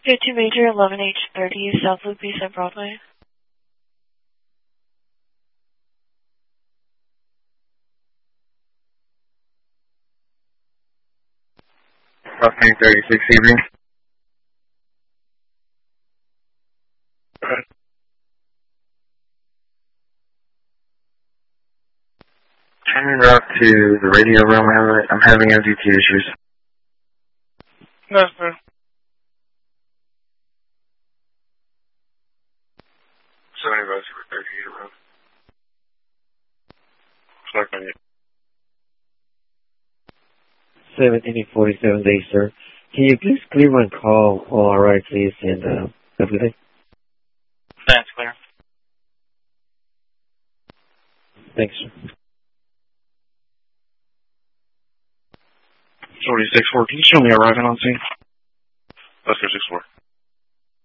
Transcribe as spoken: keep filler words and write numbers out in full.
fifty Major, eleven H thirty, South Loop East at Broadway. Okay, thirty-six evening. Turn it up to the radio room. I'm having, I'm having M D T issues. No, sir. seventy bucks for thirty feet around. Select on you. seventeen forty-seven days, sir. Can you please clear my call? All right, please, and uh, have a good day. That's clear. Thanks, sir. forty-six four, can you show me arriving on scene? Buster six four.